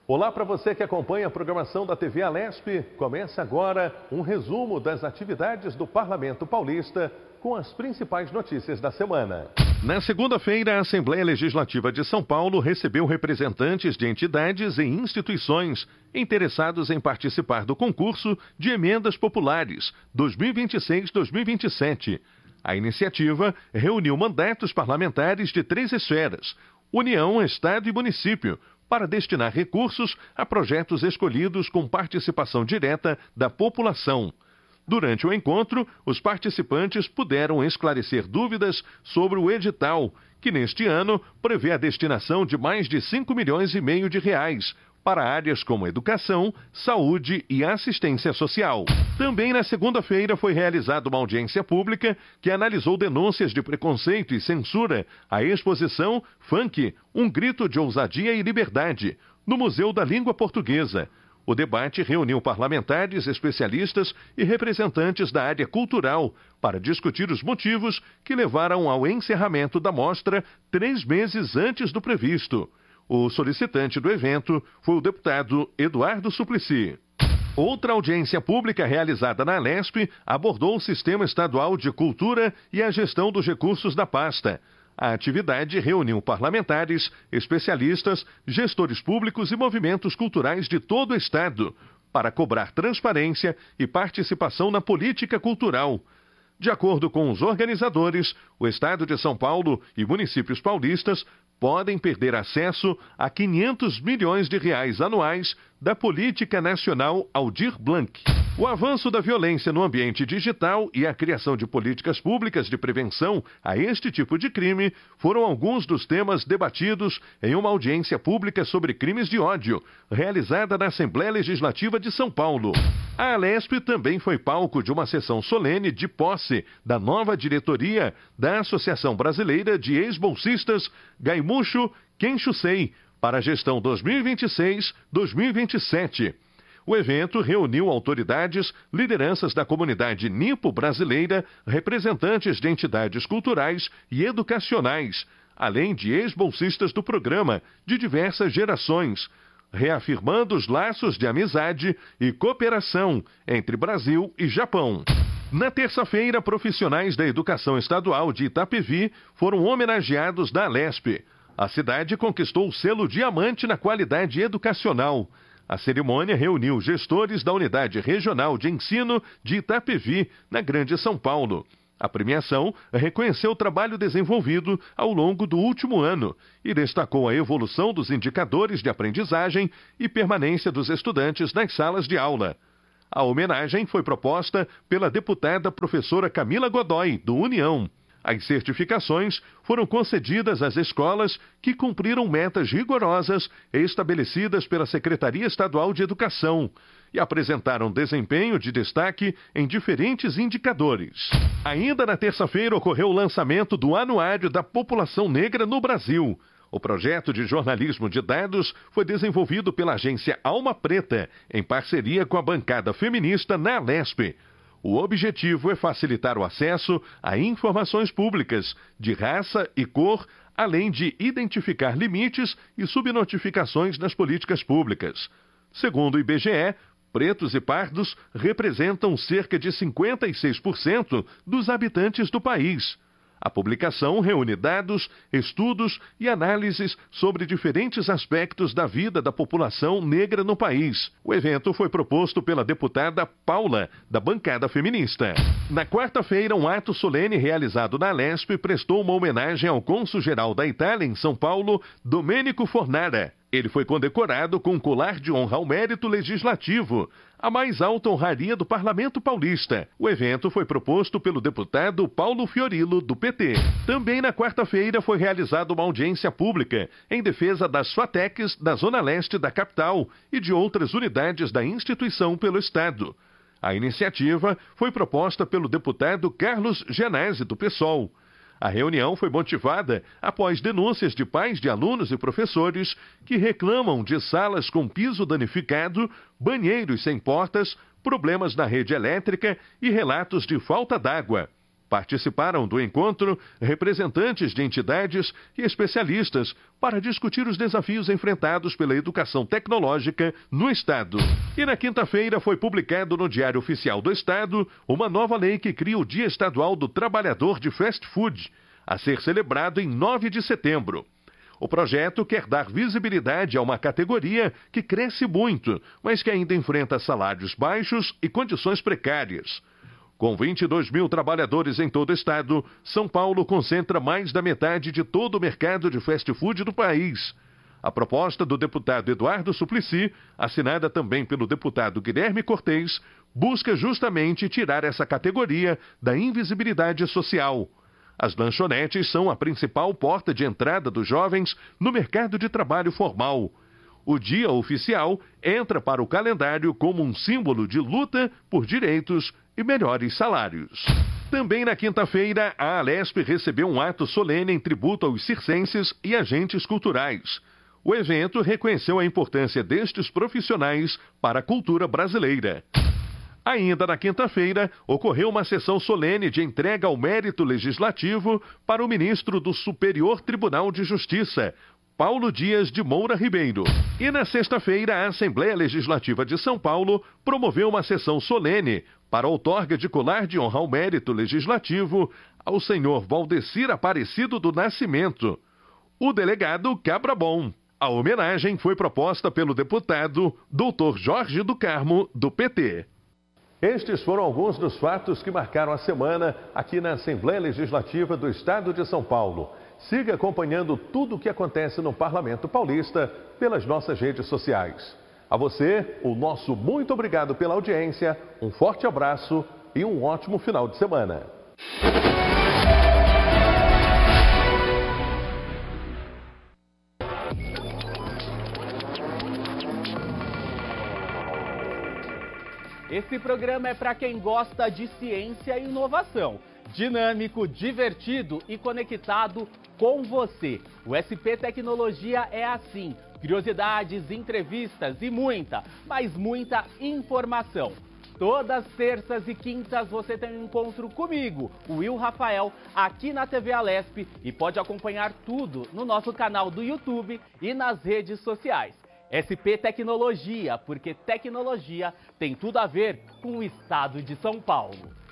Olá para você que acompanha a programação da TV Alesp. Começa agora um resumo das atividades do Parlamento Paulista com as principais notícias da semana. Na segunda-feira, a Assembleia Legislativa de São Paulo recebeu representantes de entidades e instituições interessados em participar do concurso de emendas populares 2026-2027. A iniciativa reuniu mandatos parlamentares de 3 esferas: União, Estado e Município, para destinar recursos a projetos escolhidos com participação direta da população. Durante o encontro, os participantes puderam esclarecer dúvidas sobre o edital, que neste ano prevê a destinação de mais de 5,5 milhões de reais para áreas como educação, saúde e assistência social. Também na segunda-feira foi realizada uma audiência pública que analisou denúncias de preconceito e censura à exposição Funk, um grito de ousadia e liberdade, no Museu da Língua Portuguesa. O debate reuniu parlamentares, especialistas e representantes da área cultural para discutir os motivos que levaram ao encerramento da mostra 3 meses antes do previsto. O solicitante do evento foi o deputado Eduardo Suplicy. Outra audiência pública realizada na Alesp abordou o Sistema Estadual de Cultura e a gestão dos recursos da pasta. A atividade reuniu parlamentares, especialistas, gestores públicos e movimentos culturais de todo o Estado para cobrar transparência e participação na política cultural. De acordo com os organizadores, o Estado de São Paulo e municípios paulistas podem perder acesso a 500 milhões de reais anuais da Política Nacional Aldir Blanc. O avanço da violência no ambiente digital e a criação de políticas públicas de prevenção a este tipo de crime foram alguns dos temas debatidos em uma audiência pública sobre crimes de ódio, realizada na Assembleia Legislativa de São Paulo. A Alesp também foi palco de uma sessão solene de posse da nova diretoria da Associação Brasileira de Ex-Bolsistas Gaimucho Kenshusei para a gestão 2026-2027. O evento reuniu autoridades, lideranças da comunidade nipo brasileira, representantes de entidades culturais e educacionais, além de ex-bolsistas do programa de diversas gerações, reafirmando os laços de amizade e cooperação entre Brasil e Japão. Na terça-feira, profissionais da educação estadual de Itapevi foram homenageados da Alesp. A cidade conquistou o selo Diamante na qualidade educacional. A cerimônia reuniu gestores da Unidade Regional de Ensino de Itapevi, na Grande São Paulo. A premiação reconheceu o trabalho desenvolvido ao longo do último ano e destacou a evolução dos indicadores de aprendizagem e permanência dos estudantes nas salas de aula. A homenagem foi proposta pela deputada professora Camila Godoy, do União. As certificações foram concedidas às escolas que cumpriram metas rigorosas estabelecidas pela Secretaria Estadual de Educação e apresentaram desempenho de destaque em diferentes indicadores. Ainda na terça-feira ocorreu o lançamento do Anuário da População Negra no Brasil. O projeto de jornalismo de dados foi desenvolvido pela agência Alma Preta, em parceria com a bancada feminista na Alesp. O objetivo é facilitar o acesso a informações públicas de raça e cor, além de identificar limites e subnotificações nas políticas públicas. Segundo o IBGE, pretos e pardos representam cerca de 56% dos habitantes do país. A publicação reúne dados, estudos e análises sobre diferentes aspectos da vida da população negra no país. O evento foi proposto pela deputada Paula, da bancada feminista. Na quarta-feira, um ato solene realizado na Alesp prestou uma homenagem ao cônsul-geral da Itália em São Paulo, Domênico Fornara. Ele foi condecorado com um colar de honra ao mérito legislativo, a mais alta honraria do Parlamento Paulista. O evento foi proposto pelo deputado Paulo Fiorillo, do PT. Também na quarta-feira foi realizada uma audiência pública em defesa das FATECs da Zona Leste da capital e de outras unidades da instituição pelo Estado. A iniciativa foi proposta pelo deputado Carlos Genese, do PSOL. A reunião foi motivada após denúncias de pais de alunos e professores que reclamam de salas com piso danificado, banheiros sem portas, problemas na rede elétrica e relatos de falta d'água. Participaram do encontro representantes de entidades e especialistas para discutir os desafios enfrentados pela educação tecnológica no Estado. E na quinta-feira foi publicado no Diário Oficial do Estado uma nova lei que cria o Dia Estadual do Trabalhador de Fast Food, a ser celebrado em 9 de setembro. O projeto quer dar visibilidade a uma categoria que cresce muito, mas que ainda enfrenta salários baixos e condições precárias. Com 22 mil trabalhadores em todo o estado, São Paulo concentra mais da metade de todo o mercado de fast food do país. A proposta do deputado Eduardo Suplicy, assinada também pelo deputado Guilherme Cortez, busca justamente tirar essa categoria da invisibilidade social. As lanchonetes são a principal porta de entrada dos jovens no mercado de trabalho formal. O dia oficial entra para o calendário como um símbolo de luta por direitos e melhores salários. Também na quinta-feira, a Alesp recebeu um ato solene em tributo aos circenses e agentes culturais. O evento reconheceu a importância destes profissionais para a cultura brasileira. Ainda na quinta-feira, ocorreu uma sessão solene de entrega ao mérito legislativo para o ministro do Superior Tribunal de Justiça, Paulo Dias de Moura Ribeiro. E na sexta-feira, a Assembleia Legislativa de São Paulo promoveu uma sessão solene para a outorga de colar de honra ao mérito legislativo ao senhor Valdecir Aparecido do Nascimento, o delegado Cabrabon. A homenagem foi proposta pelo deputado Dr. Jorge do Carmo, do PT. Estes foram alguns dos fatos que marcaram a semana aqui na Assembleia Legislativa do Estado de São Paulo. Siga acompanhando tudo o que acontece no Parlamento Paulista pelas nossas redes sociais. A você, o nosso muito obrigado pela audiência, um forte abraço e um ótimo final de semana. Esse programa é para quem gosta de ciência e inovação. Dinâmico, divertido e conectado com você. O SP Tecnologia é assim. Curiosidades, entrevistas e muita, mas muita informação. Todas terças e quintas você tem um encontro comigo, o Will Rafael, aqui na TV Alesp, e pode acompanhar tudo no nosso canal do YouTube e nas redes sociais. SP Tecnologia, porque tecnologia tem tudo a ver com o estado de São Paulo.